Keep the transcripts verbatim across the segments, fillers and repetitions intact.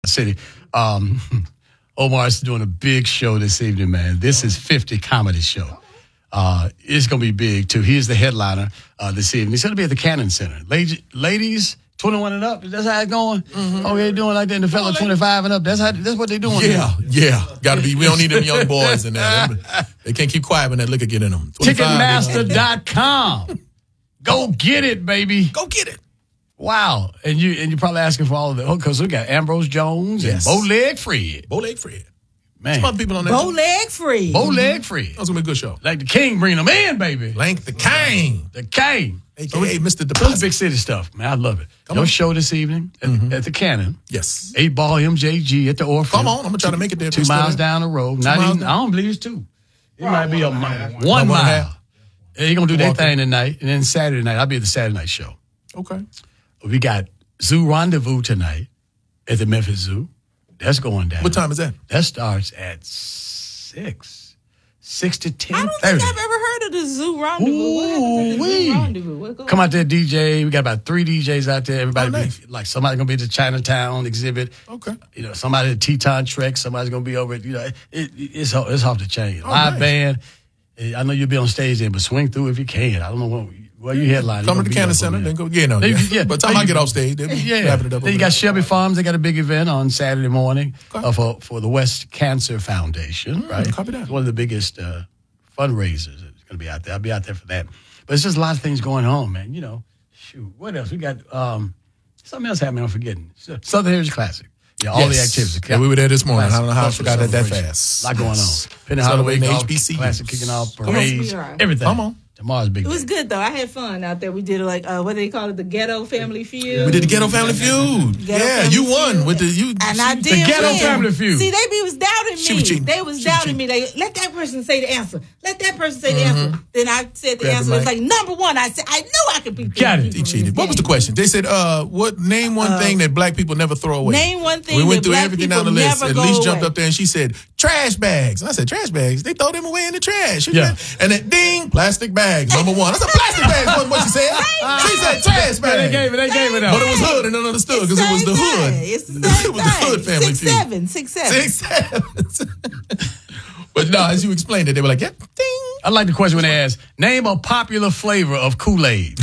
City. Um, Omar's doing a big show this evening, man. This is fifty Comedy Show. Uh, it's going to be big, too. He is the headliner uh, this evening. He's going to be at the Cannon Center. Ladies, ladies twenty-one and up, that's how it's going? Mm-hmm. Oh, they're doing like that. And the fella twenty-five and up, that's how that's what they're doing. Yeah, here. yeah. Got to be. We don't need them young boys in there. They can't keep quiet when that liquor get in them. Ticketmaster dot com. Go get it, baby. Go get it. Wow. And, you, and you're probably asking for all of it. Because we got Ambrose Jones yes. and Bowleg Fred. Bowleg Fred. Man. Some other people on that. Bowleg Fred. Bowleg Fred. That was going to be a good show. Like the King bringing them in, baby. Like the King. The King. A K A Mister That's Deposit. big city stuff, man. I love it. Come Your on. show this evening at, mm-hmm. at the Cannon. Yes. Eight Ball M J G at the Orphan. Come on. I'm going to try to make it there. Two miles down the road. Not even, I don't believe it's two. It might be a mile. One mile. And you're going to do that thing tonight. And then Saturday night, I'll be at the Saturday night show. Okay. We got Zoo Rendezvous tonight at the Memphis Zoo. That's going down. What time is that? That starts at six. Six to ten. I don't think I've ever heard of the Zoo Rendezvous. Ooh, what happens at the wee. Zoo Rendezvous? What goes Come out there, D J. We got about three D Js out there. Everybody, Oh, nice. be, like somebody's gonna be at the Chinatown exhibit. Okay. You know, somebody at the Teton Trek. Somebody's gonna be over at, you know, it, it, it's it's off the chain. Oh, Live nice. band. I know you'll be on stage there, but swing through if you can. I don't know what. Well, you headline. Come to the Cannon Center, then go. Yeah, no. They- Yeah. yeah. By the time I get off stage, they'll be Yeah. wrapping it up. Then you got Shelby Farms. They got a big event on Saturday morning Okay. uh, for, for the West Cancer Foundation, right? Copy that. It's one of the biggest uh, fundraisers that's going to be out there. I'll be out there for that. But it's just a lot of things going on, man. You know, shoot. What else? We got um, something else happening. I'm forgetting. Southern Heritage Classic. Yeah, all Yes. the activities. Yeah, we were there this morning. Classic. I don't know how I Cultural forgot that that celebration. fast. A lot going on. Yes. Penny Holloway Celebrating Golf H B C. Classic kicking off, Come on, parades, sweetheart. everything. Come on. Tomorrow's big It day. was good though. I had fun out there. We did like uh, what do they call it? The Ghetto Family Feud. We did the Ghetto Family Feud. Ghetto yeah, Family you won Feud. with the you. And I she- did. Ghetto win. Family Feud. See, they be was doubting She me. was cheating. They was She was doubting cheating. me. They let that person say the answer. Let that person say the Mm-hmm. answer. Then I said the Grab the answer. It's mic. like number one. I said I knew I could beat Got these it. people He in cheated. this What was the game. question? They said, uh, what name one thing that black people never throw away? Name one thing We went that through black everything people down the list. never At go least jumped away. up there and she said, trash bags. And I said, trash bags? They throw them away in the trash. She Yeah. said- And then ding, plastic bags, number one. I said, plastic bags wasn't what she said. She said trash Man, they bags. gave it. They gave it up. But it was hood and understood because it was the Same hood. thing. It's the same It was the thing. hood family Six feud. seven, six seven. Six, seven. But no, as you explained it, they were like, yeah, ding. I like the question when they ask, name a popular flavor of Kool-Aid.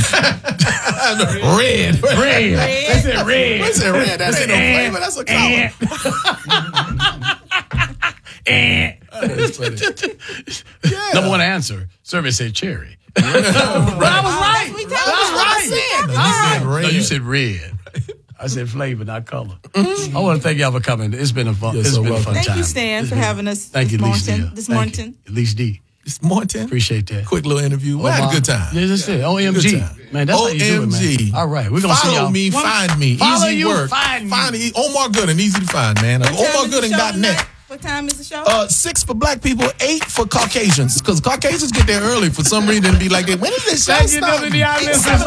Red. Red. They said red. They said red. That ain't no Eh, flavor. That's a eh. color. Eh. That's funny. Yeah. Number one answer, survey said cherry. Right. But I was right. we I talking was about. right. said. All You said right. red. No, you said red. I said flavor, not color. I want to thank y'all for coming. It's been a fun, You're it's so been a welcome. fun Thank time. you, Stan, It's for been- having us Thank you, this Lisa. morning. Deal. This Thank morning. you. Elise D. It's Morton. Appreciate that. Quick little interview. We had a good time. Yeah, that's it. O M G. Good time. Man, that's how you do it, O M G. man. All right, we're going to see Follow y'all. me, find me. Follow Easy you, work. find me. Find me. Omar Gooden, easy to find, man. What time omar is the gooden show dot net. tonight? What time is the show? Uh, six for black people, eight for Caucasians. Because Caucasians get there early for some reason and be like, when is this show Thank you, starting? W D I It's listeners. seven